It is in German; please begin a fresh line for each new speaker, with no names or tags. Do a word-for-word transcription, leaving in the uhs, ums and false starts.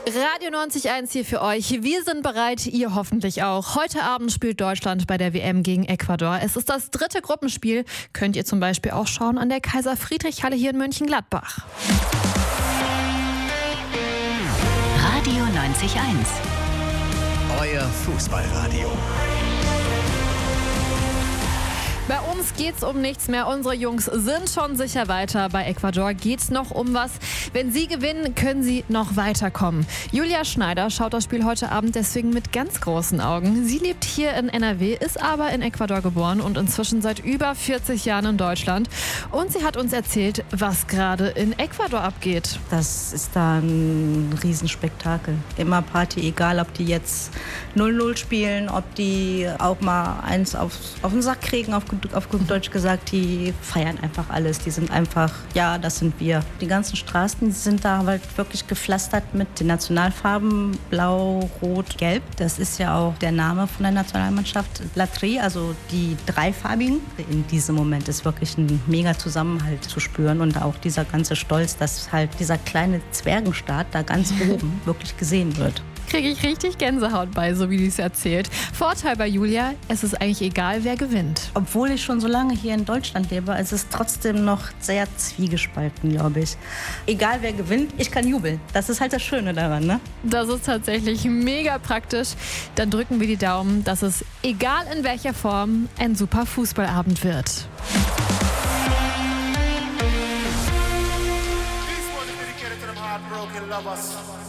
Radio neunzig Komma eins hier für euch. Wir sind bereit, ihr hoffentlich auch. Heute Abend spielt Deutschland bei der W M gegen Ecuador. Es ist das dritte Gruppenspiel. Könnt ihr zum Beispiel auch schauen an der Kaiser-Friedrich-Halle hier in Mönchengladbach.
Radio neunzig Komma eins.
Euer Fußballradio.
Bei uns geht's um nichts mehr. Unsere Jungs sind schon sicher weiter. Bei Ecuador geht's noch um was. Wenn sie gewinnen, können sie noch weiterkommen. Julia Schneider schaut das Spiel heute Abend deswegen mit ganz großen Augen. Sie lebt hier in N R W, ist aber in Ecuador geboren und inzwischen seit über vierzig Jahren in Deutschland. Und sie hat uns erzählt, was gerade in Ecuador abgeht.
Das ist da ein Riesenspektakel. Immer Party, egal ob die jetzt null null spielen, ob die auch mal eins auf, auf den Sack kriegen, auf auf gut Deutsch gesagt, die feiern einfach alles. Die sind einfach, ja, das sind wir. Die ganzen Straßen, die sind da halt wirklich gepflastert mit den Nationalfarben Blau, Rot, Gelb. Das ist ja auch der Name von der Nationalmannschaft. La Tri, also die dreifarbigen. In diesem Moment ist wirklich ein mega Zusammenhalt zu spüren und auch dieser ganze Stolz, dass halt dieser kleine Zwergenstaat da ganz oben wirklich gesehen wird.
Kriege ich richtig Gänsehaut bei, so wie die es erzählt. Vorteil bei Julia, es ist eigentlich egal, wer gewinnt.
Obwohl ich schon so lange hier in Deutschland lebe, ist es trotzdem noch sehr zwiegespalten, glaube ich. Egal, wer gewinnt, ich kann jubeln. Das ist halt das Schöne daran, ne?
Das ist tatsächlich mega praktisch. Dann drücken wir die Daumen, dass es, egal in welcher Form, ein super Fußballabend wird.
This one is dedicated to them heartbroken lovers.